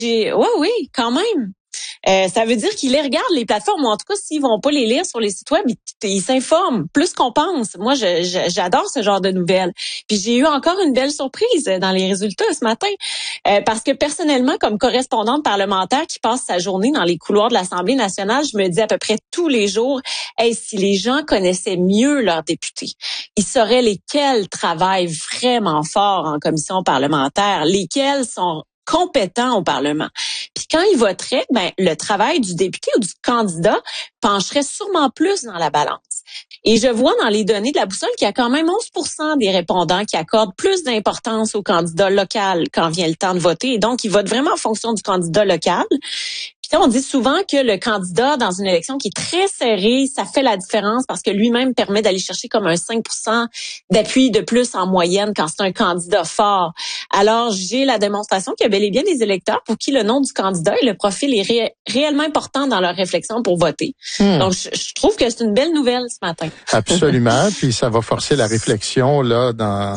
Oui, quand même. Ça veut dire qu'ils les regardent, les plateformes, ou en tout cas, s'ils vont pas les lire sur les sites web, ils s'informent plus qu'on pense. Moi, j'adore ce genre de nouvelles. Puis j'ai eu encore une belle surprise dans les résultats ce matin. Parce que personnellement, comme correspondante parlementaire qui passe sa journée dans les couloirs de l'Assemblée nationale, je me dis à peu près tous les jours, si les gens connaissaient mieux leurs députés, ils sauraient lesquels travaillent vraiment fort en commission parlementaire, lesquels sont compétents au Parlement. Puis quand ils voteraient, le travail du député ou du candidat pencherait sûrement plus dans la balance. Et je vois dans les données de la boussole qu'il y a quand même 11% des répondants qui accordent plus d'importance au candidat local quand vient le temps de voter. Et donc, ils votent vraiment en fonction du candidat local. Puis on dit souvent que le candidat dans une élection qui est très serrée, ça fait la différence parce que lui-même permet d'aller chercher comme un 5% d'appui de plus en moyenne quand c'est un candidat fort. Alors, j'ai la démonstration qu'il y a bel et bien des électeurs pour qui le nom du candidat et le profil est réellement important dans leur réflexion pour voter. Donc, je trouve que c'est une belle nouvelle ce matin. Absolument. Puis ça va forcer la réflexion là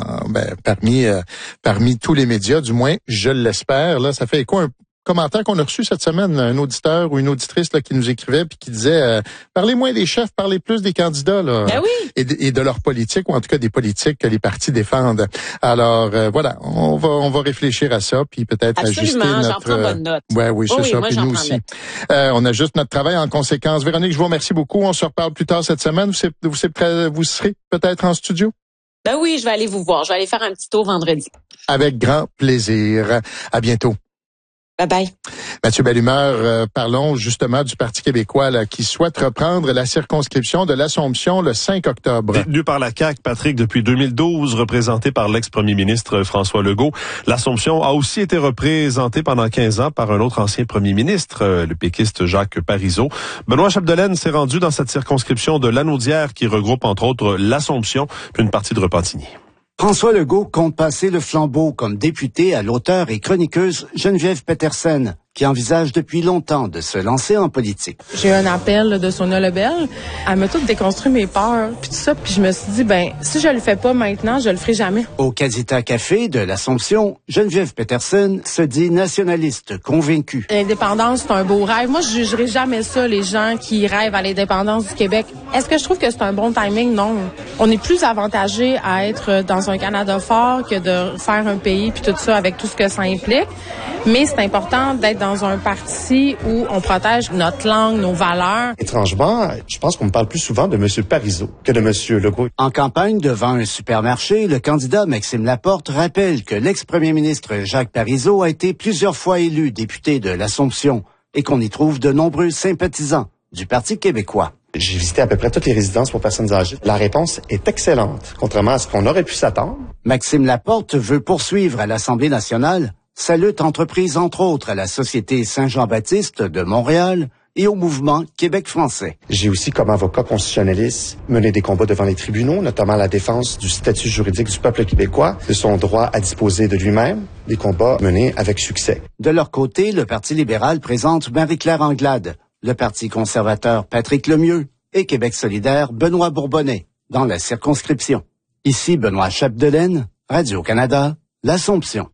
parmi tous les médias, du moins, je l'espère. Là, ça fait écho un commentaire qu'on a reçu cette semaine, un auditeur ou une auditrice là, qui nous écrivait puis qui disait parlez moins des chefs, parlez plus des candidats là, oui. et de leur politique, ou en tout cas des politiques que les partis défendent. Alors voilà, on va réfléchir à ça puis peut-être ajuster notre. Absolument, j'en prends bonne note. Oui, c'est ça. Moi, Puis nous aussi. On ajuste notre travail en conséquence. Véronique, je vous remercie beaucoup. On se reparle plus tard cette semaine. Vous serez peut-être en studio? Oui, je vais aller vous voir. Je vais aller faire un petit tour vendredi. Avec grand plaisir. À bientôt. Bye-bye. Mathieu Bellumeur, parlons justement du Parti québécois là, qui souhaite reprendre la circonscription de l'Assomption le 5 octobre. Détenu par la CAQ, Patrick, depuis 2012, représenté par l'ex-premier ministre François Legault, l'Assomption a aussi été représentée pendant 15 ans par un autre ancien premier ministre, le péquiste Jacques Parizeau. Benoît Chapdelaine s'est rendu dans cette circonscription de Lanaudière qui regroupe entre autres l'Assomption puis une partie de Repentigny. François Legault compte passer le flambeau comme député à l'auteure et chroniqueuse Geneviève Petersen, qui envisage depuis longtemps de se lancer en politique. J'ai eu un appel de Sonia Lebel. Elle m'a tout déconstruit mes peurs, puis tout ça. Puis je me suis dit, si je le fais pas maintenant, je le ferai jamais. Au Casita Café de l'Assomption, Geneviève Petersen se dit nationaliste convaincue. L'indépendance, c'est un beau rêve. Moi, je jugerai jamais ça, les gens qui rêvent à l'indépendance du Québec. Est-ce que je trouve que c'est un bon timing? Non. On est plus avantagé à être dans un Canada fort que de faire un pays, puis tout ça, avec tout ce que ça implique. Mais c'est important d'être dans un parti où on protège notre langue, nos valeurs. Étrangement, je pense qu'on me parle plus souvent de M. Parizeau que de M. Legault. En campagne devant un supermarché, le candidat Maxime Laporte rappelle que l'ex-premier ministre Jacques Parizeau a été plusieurs fois élu député de l'Assomption et qu'on y trouve de nombreux sympathisants du Parti québécois. J'ai visité à peu près toutes les résidences pour personnes âgées. La réponse est excellente, contrairement à ce qu'on aurait pu s'attendre. Maxime Laporte veut poursuivre à l'Assemblée nationale sa lutte entreprise entre autres à la Société Saint-Jean-Baptiste de Montréal et au mouvement Québec français. J'ai aussi, comme avocat constitutionnaliste, mené des combats devant les tribunaux, notamment la défense du statut juridique du peuple québécois, de son droit à disposer de lui-même, des combats menés avec succès. De leur côté, le Parti libéral présente Marie-Claire Anglade, le Parti conservateur Patrick Lemieux et Québec solidaire Benoît Bourbonnais dans la circonscription. Ici Benoît Chapdelaine, Radio-Canada, l'Assomption.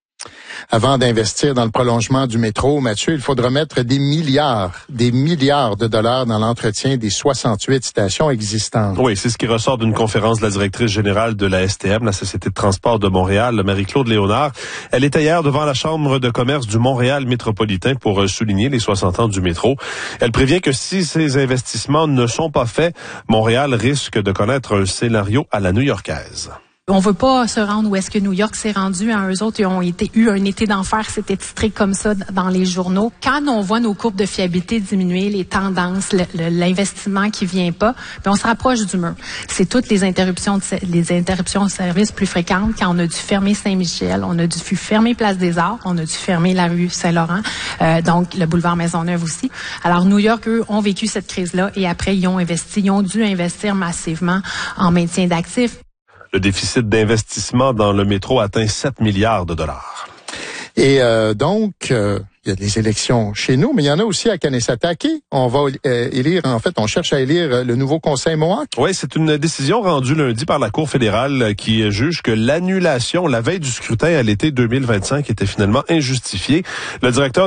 Avant d'investir dans le prolongement du métro, Mathieu, il faudra mettre des milliards de dollars dans l'entretien des 68 stations existantes. Oui, c'est ce qui ressort d'une conférence de la directrice générale de la STM, la Société de transport de Montréal, Marie-Claude Léonard. Elle était hier devant la Chambre de commerce du Montréal métropolitain pour souligner les 60 ans du métro. Elle prévient que si ces investissements ne sont pas faits, Montréal risque de connaître un scénario à la new-yorkaise. On veut pas se rendre où est-ce que New York s'est rendu. Eux autres, ils ont eu un été d'enfer, c'était titré comme ça dans les journaux. Quand on voit nos courbes de fiabilité diminuer, les tendances, l'investissement qui vient pas, on se rapproche du mur. C'est toutes les interruptions de service plus fréquentes quand on a dû fermer Saint-Michel, on a dû fermer Place des Arts, on a dû fermer la rue Saint-Laurent, donc le boulevard Maisonneuve aussi. Alors New York, eux, ont vécu cette crise-là et après, ils ont dû investir massivement en maintien d'actifs. Le déficit d'investissement dans le métro atteint 7 milliards de dollars. Et donc, il y a des élections chez nous, mais il y en a aussi à Kanesatake. On va élire, en fait, on cherche à élire le nouveau conseil Mohawk. Oui, c'est une décision rendue lundi par la Cour fédérale qui juge que l'annulation la veille du scrutin à l'été 2025 était finalement injustifiée. Le directeur